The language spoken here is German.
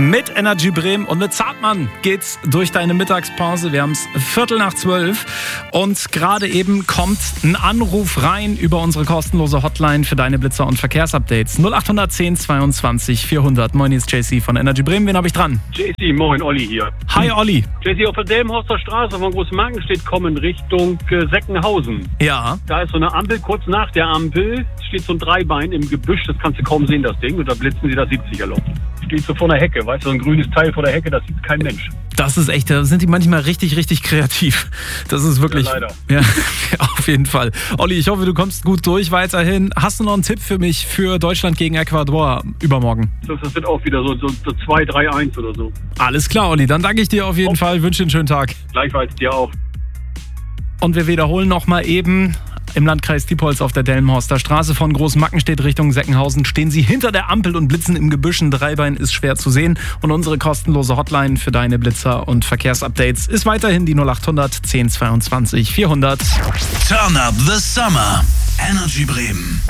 Mit Energy Bremen und mit Zartmann geht's durch deine Mittagspause. Wir haben es 11:45 und gerade eben kommt ein Anruf rein über unsere kostenlose Hotline für deine Blitzer- und Verkehrsupdates. 0810 22 400. Moin, hier ist JC von Energy Bremen. Wen habe ich dran? JC, moin, Olli hier. Hi, Olli. JC, auf der Delmenhorster Straße von Großmarkenstedt kommen Richtung Seckenhausen. Ja. Da ist so eine Ampel, kurz nach der Ampel steht so ein Dreibein im Gebüsch, das kannst du kaum sehen, das Ding, und da blitzen sie das 70er-Loch. Steht so vor der Hecke, weißt du, so ein grünes Teil vor der Hecke, das sieht kein Mensch. Das ist echt, da sind die manchmal richtig, richtig kreativ. Das ist wirklich... Ja, leider. Ja, auf jeden Fall. Olli, ich hoffe, du kommst gut durch weiterhin. Hast du noch einen Tipp für mich für Deutschland gegen Ecuador übermorgen? Das wird auch wieder so 2-3-1 oder so. Alles klar, Olli, dann danke ich dir auf jeden Fall. Wünsche dir einen schönen Tag. Gleichfalls dir auch. Und wir wiederholen nochmal eben. Im Landkreis Diepholz auf der Delmenhorster Straße von Großmarkenstedt Richtung Seckenhausen stehen sie hinter der Ampel und blitzen im Gebüsch. Ein Dreibein ist schwer zu sehen. Und unsere kostenlose Hotline für deine Blitzer- und Verkehrsupdates ist weiterhin die 0800 10 22 400. Turn up the summer. Energy Bremen.